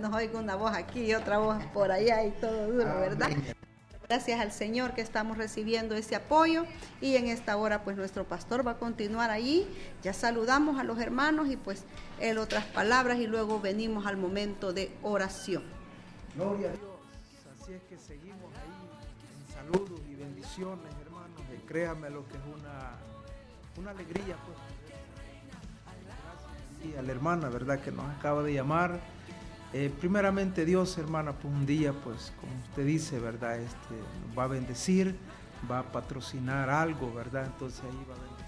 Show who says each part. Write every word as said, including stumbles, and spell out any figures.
Speaker 1: nos oiga una voz aquí y otra voz por allá y todo duro, ¿verdad? Gracias al Señor que estamos recibiendo ese apoyo y en esta hora pues nuestro pastor va a continuar allí. Ya saludamos a los hermanos y pues él otras palabras y luego venimos al momento de oración.
Speaker 2: Gloria a Dios. Así es que seguimos ahí en saludos y bendiciones, hermanos. Y créanme lo que es una, una alegría pues. Gracias y a la hermana, ¿verdad? Que nos acaba de llamar. Eh, primeramente Dios, hermana, pues un día, pues como usted dice, ¿verdad? Este, nos va a bendecir, va a patrocinar algo, ¿verdad? Entonces ahí va a bendecir.